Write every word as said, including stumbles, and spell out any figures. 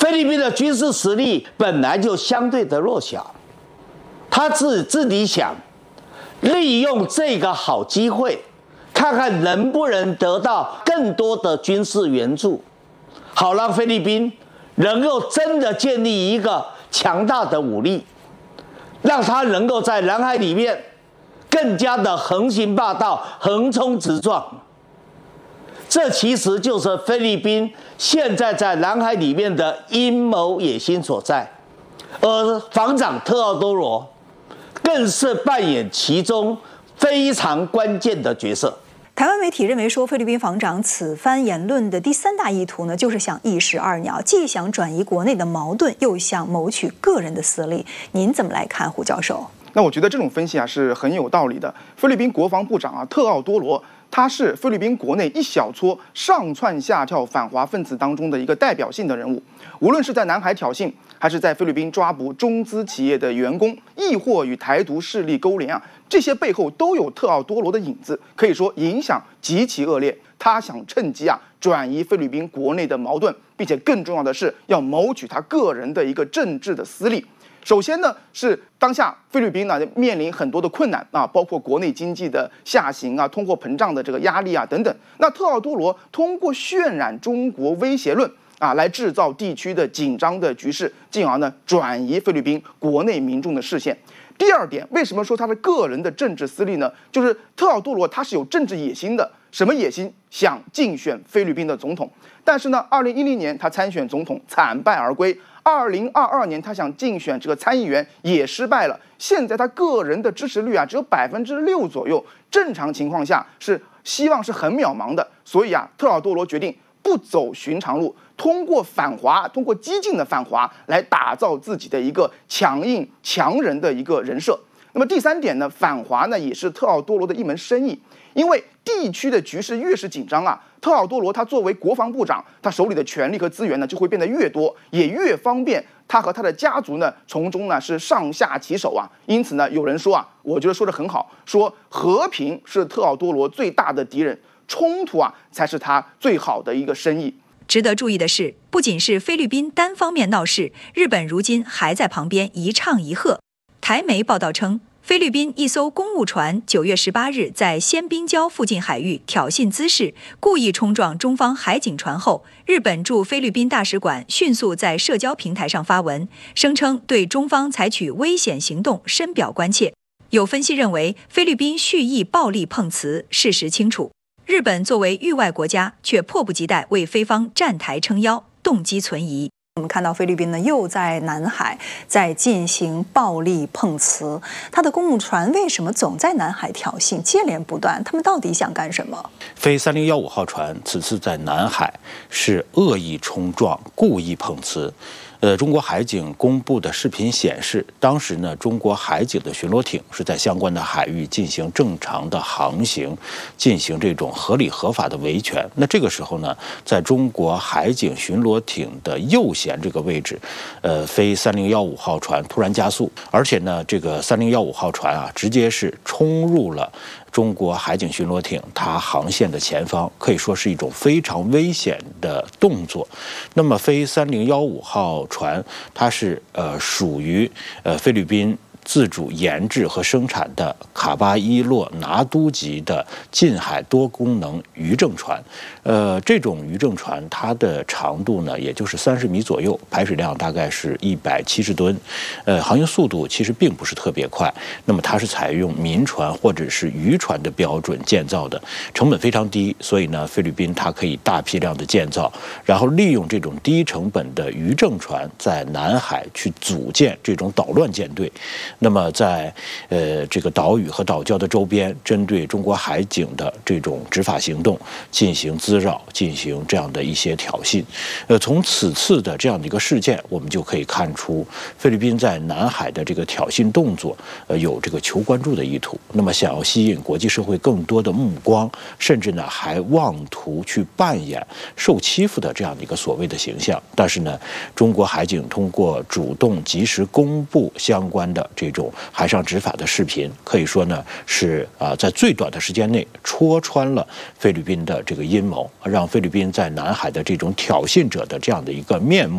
菲律宾的军事实力本来就相对的弱小，他自自己想利用这个好机会，看看能不能得到更多的军事援助，好让菲律宾能够真的建立一个强大的武力，让他能够在南海里面更加的横行霸道、横冲直撞。这其实就是菲律宾现在在南海里面的阴谋野心所在，而防长特奥多罗更是扮演其中非常关键的角色。 台湾媒体认为说，菲律宾防长此番言论的第三大意图呢，就是想一石二鸟，既想转移国内的矛盾，又想谋取个人的私利。您怎么来看，胡教授？ 那我觉得这种分析啊是很有道理的。菲律宾国防部长啊特奥多罗，他是菲律宾国内一小撮上蹿下跳反华分子当中的一个代表性的人物。无论是在南海挑衅，还是在菲律宾抓捕中资企业的员工，亦或与台独势力勾连啊，这些背后都有特奥多罗的影子，可以说影响极其恶劣。他想趁机啊转移菲律宾国内的矛盾，并且更重要的是要谋取他个人的一个政治的私利。首先呢，是当下菲律宾呢面临很多的困难啊，包括国内经济的下行啊、通货膨胀的这个压力啊等等。那特奥多罗通过渲染中国威胁论啊，来制造地区的紧张的局势，进而呢转移菲律宾国内民众的视线。第二点，为什么说他是个人的政治私利呢？就是特奥多罗他是有政治野心的，什么野心？想竞选菲律宾的总统。但是呢，二零一零年他参选总统惨败而归。二零二二年，他想竞选这个参议员也失败了。现在他个人的支持率啊，只有百分之六左右。正常情况下是希望是很渺茫的。所以啊，特奥多罗决定不走寻常路，通过反华，通过激进的反华来打造自己的一个强硬强人的一个人设。那么第三点呢，反华呢也是特奥多罗的一门生意，因为地区的局势越是紧张啊，特奥多罗他作为国防部长，他手里的权力和资源呢就会变得越多，也越方便他和他的家族呢从中呢是上下其手啊。因此呢，有人说啊，我觉得说得很好，说和平是特奥多罗最大的敌人，冲突啊才是他最好的一个生意。 值得注意的是，不仅是菲律宾单方面闹事，日本如今还在旁边一唱一和。台媒报道称，菲律宾一艘公务船九月十八日在仙滨礁附近海域挑衅滋事，故意冲撞中方海警船后，日本驻菲律宾大使馆迅速在社交平台上发文，声称对中方采取危险行动深表关切。有分析认为，菲律宾蓄意暴力碰瓷，事实清楚。日本作为域外国家，却迫不及待为菲方站台撑腰，动机存疑。我们看到菲律宾呢又在南海在进行暴力碰瓷，他的公务船为什么总在南海挑衅，接连不断？他们到底想干什么？ 菲三零一五号船此次在南海是恶意冲撞，故意碰瓷。呃，中国海警公布的视频显示，当时呢，中国海警的巡逻艇是在相关的海域进行正常的航行，进行这种合理合法的维权。那这个时候呢，在中国海警巡逻艇的右舷这个位置，呃，飞三零一五号船突然加速，而且呢，这个三零一五号船啊，直接是冲入了中国海警巡逻艇它航线的前方，可以说是一种非常危险的动作。那么飞三零一五号船它是呃属于呃菲律宾自主研制和生产的卡巴伊洛拿督级的近海多功能渔政船，呃，这种渔政船它的长度呢，也就是三十米左右，排水量大概是一百七十吨，呃，航行速度其实并不是特别快。那么它是采用民船或者是渔船的标准建造的，成本非常低，所以呢，菲律宾它可以大批量的建造，然后利用这种低成本的渔政船在南海去组建这种捣乱舰队。那么在呃这个岛屿和岛礁的周边，针对中国海警的这种执法行动进行滋扰，进行这样的一些挑衅。呃，从此次的这样的一个事件，我们就可以看出菲律宾在南海的这个挑衅动作，呃，有这个求关注的意图。那么想要吸引国际社会更多的目光，甚至呢还妄图去扮演受欺负的这样的一个所谓的形象。但是呢，中国海警通过主动及时公布相关的这种海上执法的视频，可以说呢是啊、呃、在最短的时间内戳穿了菲律宾的这个阴谋，让菲律宾在南海的这种挑衅者的这样的一个面目